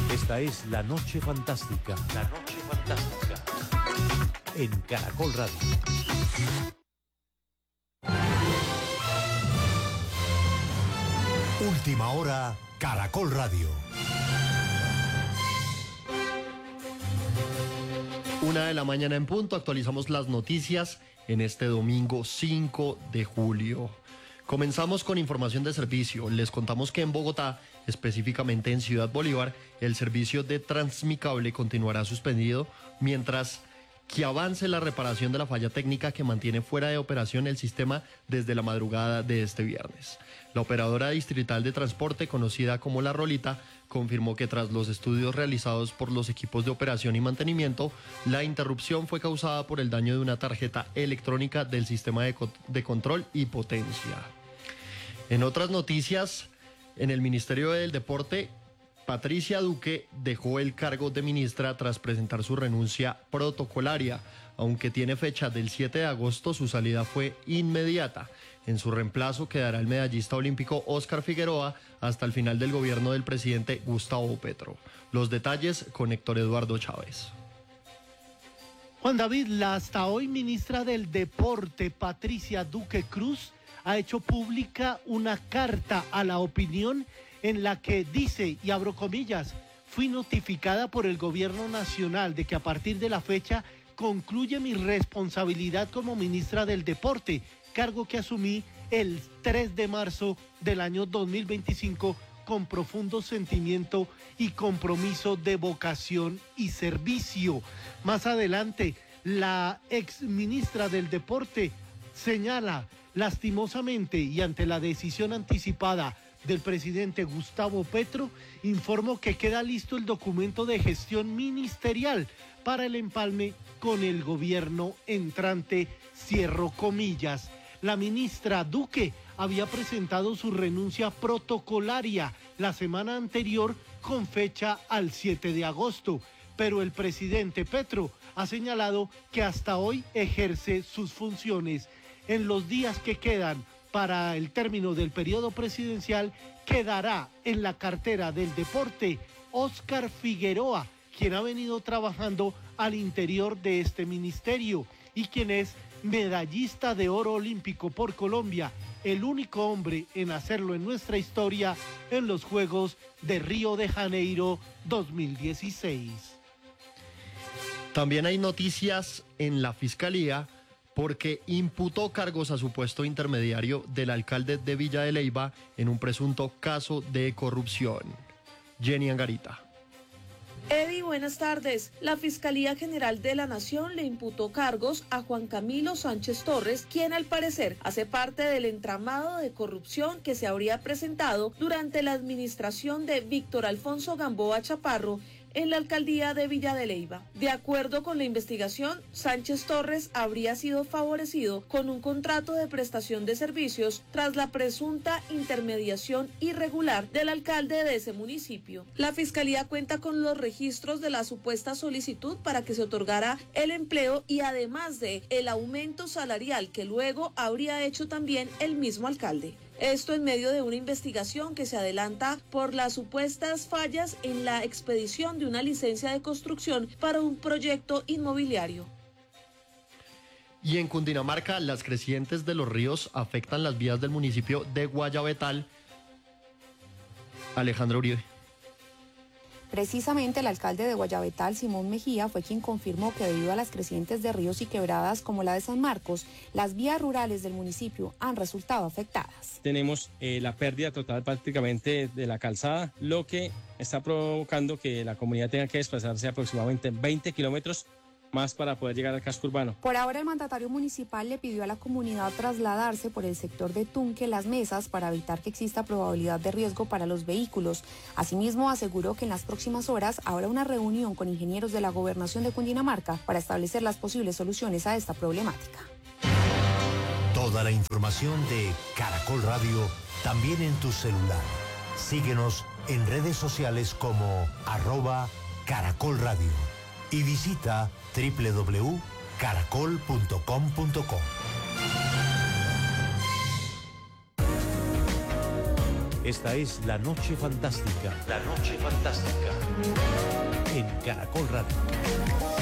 Esta es La Noche Fantástica. La Noche Fantástica. En Caracol Radio. Última hora, Caracol Radio. 1:00 a.m. en punto, actualizamos las noticias en este domingo 5 de julio. Comenzamos con información de servicio. Les contamos que en Bogotá, específicamente en Ciudad Bolívar, el servicio de Transmicable continuará suspendido mientras que avance la reparación de la falla técnica que mantiene fuera de operación el sistema desde la madrugada de este viernes. La operadora distrital de transporte, conocida como La Rolita, confirmó que tras los estudios realizados por los equipos de operación y mantenimiento, la interrupción fue causada por el daño de una tarjeta electrónica del sistema de control y potencia. En otras noticias, en el Ministerio del Deporte, Patricia Duque dejó el cargo de ministra tras presentar su renuncia protocolaria. Aunque tiene fecha del 7 de agosto, su salida fue inmediata. En su reemplazo quedará el medallista olímpico Óscar Figueroa hasta el final del gobierno del presidente Gustavo Petro. Los detalles con Héctor Eduardo Chávez. Juan David, la hasta hoy ministra del Deporte, Patricia Duque Cruz, ha hecho pública una carta a la opinión en la que dice, y abro comillas, fui notificada por el gobierno nacional de que a partir de la fecha concluye mi responsabilidad como ministra del Deporte, cargo que asumí el 3 de marzo del año 2025 con profundo sentimiento y compromiso de vocación y servicio. Más adelante, la ex ministra del Deporte señala, lastimosamente y ante la decisión anticipada del presidente Gustavo Petro, informó que queda listo el documento de gestión ministerial para el empalme con el gobierno entrante, cierro comillas. La ministra Duque había presentado su renuncia protocolaria la semana anterior con fecha al 7 de agosto, pero el presidente Petro ha señalado que hasta hoy ejerce sus funciones. En los días que quedan para el término del periodo presidencial, quedará en la cartera del deporte Óscar Figueroa, quien ha venido trabajando al interior de este ministerio y quien es medallista de oro olímpico por Colombia, el único hombre en hacerlo en nuestra historia en los Juegos de Río de Janeiro 2016. También hay noticias en la Fiscalía porque imputó cargos a supuesto intermediario del alcalde de Villa de Leyva en un presunto caso de corrupción. Jenny Angarita. Eddie, buenas tardes. La Fiscalía General de la Nación le imputó cargos a Juan Camilo Sánchez Torres, quien al parecer hace parte del entramado de corrupción que se habría presentado durante la administración de Víctor Alfonso Gamboa Chaparro en la alcaldía de Villa de Leyva. De acuerdo con la investigación, Sánchez Torres habría sido favorecido con un contrato de prestación de servicios tras la presunta intermediación irregular del alcalde de ese municipio. La Fiscalía cuenta con los registros de la supuesta solicitud para que se otorgara el empleo y además de el aumento salarial que luego habría hecho también el mismo alcalde. Esto en medio de una investigación que se adelanta por las supuestas fallas en la expedición de una licencia de construcción para un proyecto inmobiliario. Y en Cundinamarca, las crecientes de los ríos afectan las vías del municipio de Guayabetal. Alejandra Uribe. Precisamente el alcalde de Guayabetal, Simón Mejía, fue quien confirmó que debido a las crecientes de ríos y quebradas como la de San Marcos, las vías rurales del municipio han resultado afectadas. Tenemos la pérdida total prácticamente de la calzada, lo que está provocando que la comunidad tenga que desplazarse aproximadamente 20 kilómetros más para poder llegar al casco urbano. Por ahora el mandatario municipal le pidió a la comunidad trasladarse por el sector de Tunque Las Mesas para evitar que exista probabilidad de riesgo para los vehículos. Asimismo aseguró que en las próximas horas habrá una reunión con ingenieros de la Gobernación de Cundinamarca para establecer las posibles soluciones a esta problemática. Toda la información de Caracol Radio también en tu celular. Síguenos en redes sociales como @Caracol Radio y visita www.caracol.com.co. Esta es La Noche Fantástica. La Noche Fantástica. en Caracol Radio.